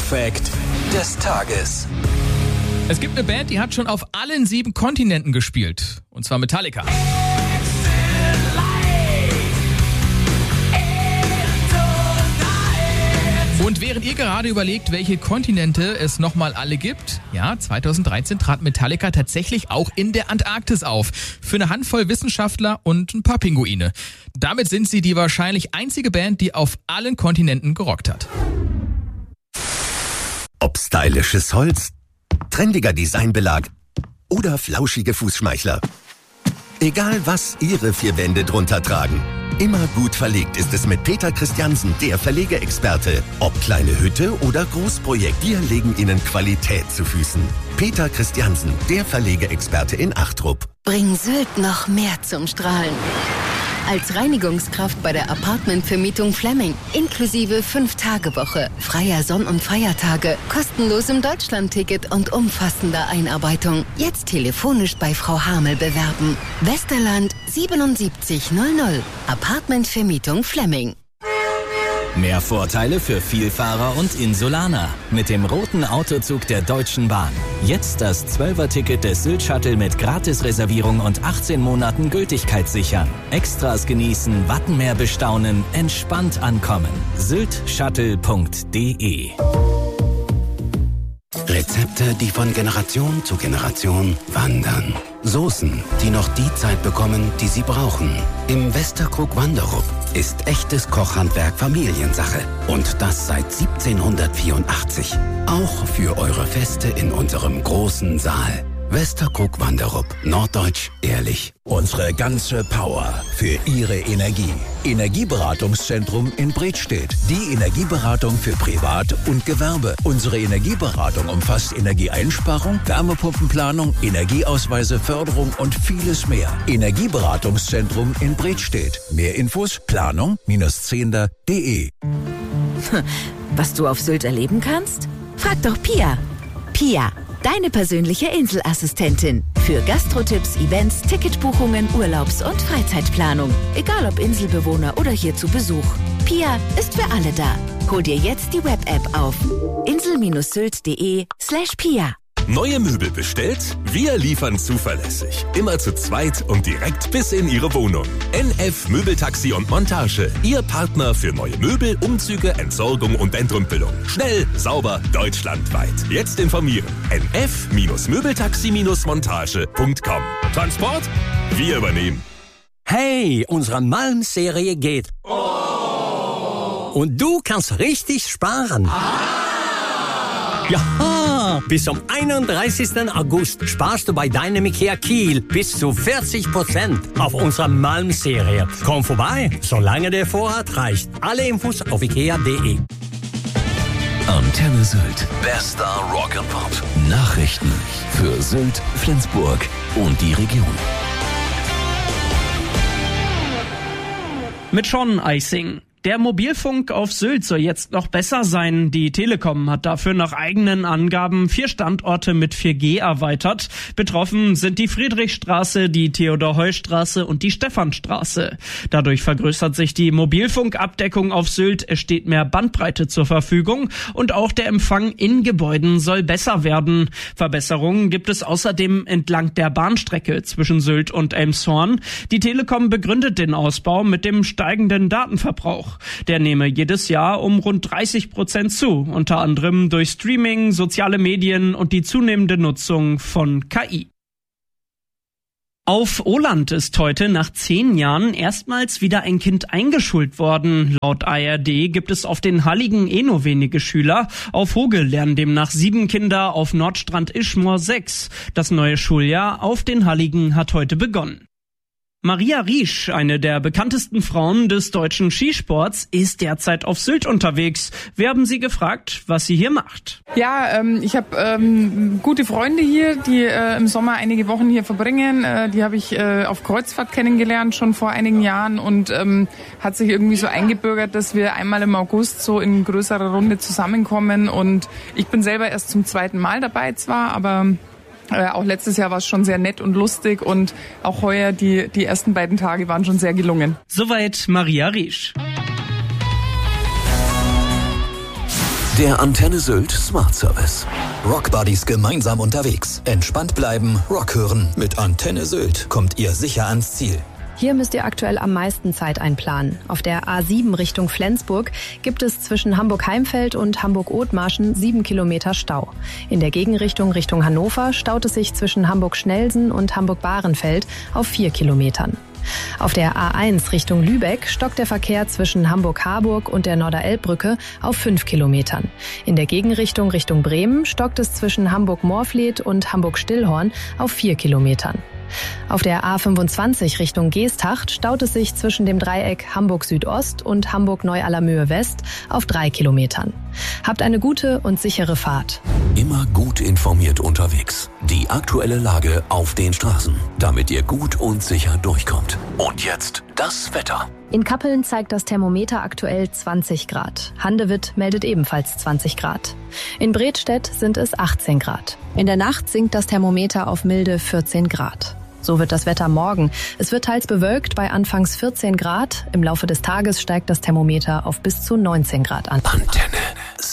Fact des Tages. Es gibt eine Band, die hat schon auf allen 7 Kontinenten gespielt. Und zwar Metallica. Und während ihr gerade überlegt, welche Kontinente es nochmal alle gibt, ja, 2013 trat Metallica tatsächlich auch in der Antarktis auf. Für eine Handvoll Wissenschaftler und ein paar Pinguine. Damit sind sie die wahrscheinlich einzige Band, die auf allen Kontinenten gerockt hat. Ob stylisches Holz, trendiger Designbelag oder flauschige Fußschmeichler. Egal was Ihre 4 Wände drunter tragen. Immer gut verlegt ist es mit Peter Christiansen, der Verlegeexperte. Ob kleine Hütte oder Großprojekt, wir legen Ihnen Qualität zu Füßen. Peter Christiansen, der Verlegeexperte in Achtrup. Bring Sylt noch mehr zum Strahlen. Als Reinigungskraft bei der Apartmentvermietung Fleming. Inklusive 5-Tage-Woche, freier Sonn- und Feiertage, kostenlosem Deutschlandticket und umfassender Einarbeitung. Jetzt telefonisch bei Frau Hamel bewerben. Westerland 7700. Apartmentvermietung Fleming. Mehr Vorteile für Vielfahrer und Insulaner. Mit dem roten Autozug der Deutschen Bahn. Jetzt das 12er-Ticket des Sylt-Shuttle mit Gratisreservierung und 18 Monaten Gültigkeit sichern. Extras genießen, Wattenmeer bestaunen, entspannt ankommen. syltshuttle.de. Rezepte, die von Generation zu Generation wandern. Soßen, die noch die Zeit bekommen, die sie brauchen. Im Westerkrug Wanderup ist echtes Kochhandwerk Familiensache. Und das seit 1784. Auch für eure Feste in unserem großen Saal. Westerkrug Wanderup. Norddeutsch ehrlich. Unsere ganze Power für Ihre Energie. Energieberatungszentrum in Bredstedt. Die Energieberatung für Privat und Gewerbe. Unsere Energieberatung umfasst Energieeinsparung, Wärmepumpenplanung, Energieausweise, Förderung und vieles mehr. Energieberatungszentrum in Bredstedt. Mehr Infos planung-zehnder.de. Was du auf Sylt erleben kannst? Frag doch Pia. Pia, deine persönliche Inselassistentin. Für Gastrotipps, Events, Ticketbuchungen, Urlaubs- und Freizeitplanung. Egal ob Inselbewohner oder hier zu Besuch. Pia ist für alle da. Hol dir jetzt die Web-App auf insel-sylt.de/Pia. Neue Möbel bestellt? Wir liefern zuverlässig. Immer zu zweit und direkt bis in Ihre Wohnung. NF Möbeltaxi und Montage. Ihr Partner für neue Möbel, Umzüge, Entsorgung und Entrümpelung. Schnell, sauber, deutschlandweit. Jetzt informieren. nf-möbeltaxi-montage.com. Transport? Wir übernehmen. Hey, unsere Malm-Serie geht. Oh. Und du kannst richtig sparen. Ja, bis zum 31. August sparst du bei Dynamic Hair Kiel bis zu 40% auf unserer Malm-Serie. Komm vorbei, solange der Vorrat reicht. Alle Infos auf ikea.de. Antenne Sylt. Bester Rock and Pop. Nachrichten für Sylt, Flensburg und die Region. Mit Sean Eising. Der Mobilfunk auf Sylt soll jetzt noch besser sein. Die Telekom hat dafür nach eigenen Angaben 4 Standorte mit 4G erweitert. Betroffen sind die Friedrichstraße, die Theodor-Heuss-Straße und die Stephanstraße. Dadurch vergrößert sich die Mobilfunkabdeckung auf Sylt. Es steht mehr Bandbreite zur Verfügung und auch der Empfang in Gebäuden soll besser werden. Verbesserungen gibt es außerdem entlang der Bahnstrecke zwischen Sylt und Elmshorn. Die Telekom begründet den Ausbau mit dem steigenden Datenverbrauch. Der nehme jedes Jahr um rund 30% zu, unter anderem durch Streaming, soziale Medien und die zunehmende Nutzung von KI. Auf Åland ist heute nach 10 Jahren erstmals wieder ein Kind eingeschult worden. Laut ARD gibt es auf den Halligen nur wenige Schüler. Auf Hoge lernen demnach 7 Kinder, auf Nordstrand Ischmor 6. Das neue Schuljahr auf den Halligen hat heute begonnen. Maria Riesch, eine der bekanntesten Frauen des deutschen Skisports, ist derzeit auf Sylt unterwegs. Wir haben sie gefragt, was sie hier macht. Ja, ich habe gute Freunde hier, die im Sommer einige Wochen hier verbringen. Die habe ich auf Kreuzfahrt kennengelernt, schon vor einigen Jahren. Und hat sich irgendwie so eingebürgert, dass wir einmal im August so in größerer Runde zusammenkommen. Und ich bin selber erst zum 2. Mal dabei zwar, aber... auch letztes Jahr war es schon sehr nett und lustig und auch heuer die ersten beiden Tage waren schon sehr gelungen. Soweit Maria Riesch. Der Antenne Sylt Smart Service. Rockbuddies gemeinsam unterwegs. Entspannt bleiben, Rock hören. Mit Antenne Sylt kommt ihr sicher ans Ziel. Hier müsst ihr aktuell am meisten Zeit einplanen. Auf der A7 Richtung Flensburg gibt es zwischen Hamburg-Heimfeld und Hamburg-Othmarschen 7 Kilometer Stau. In der Gegenrichtung Richtung Hannover staut es sich zwischen Hamburg-Schnelsen und Hamburg-Bahrenfeld auf 4 Kilometern. Auf der A1 Richtung Lübeck stockt der Verkehr zwischen Hamburg-Harburg und der Norderelbbrücke auf 5 Kilometern. In der Gegenrichtung Richtung Bremen stockt es zwischen Hamburg-Morfleet und Hamburg-Stillhorn auf 4 Kilometern. Auf der A25 Richtung Geesthacht staut es sich zwischen dem Dreieck Hamburg-Südost und Hamburg-Neu-Allermöhe-West auf 3 Kilometern. Habt eine gute und sichere Fahrt. Immer gut informiert unterwegs. Die aktuelle Lage auf den Straßen, damit ihr gut und sicher durchkommt. Und jetzt das Wetter. In Kappeln zeigt das Thermometer aktuell 20 Grad. Handewitt meldet ebenfalls 20 Grad. In Bredstedt sind es 18 Grad. In der Nacht sinkt das Thermometer auf milde 14 Grad. So wird das Wetter morgen. Es wird teils bewölkt bei anfangs 14 Grad. Im Laufe des Tages steigt das Thermometer auf bis zu 19 Grad an. Antenne.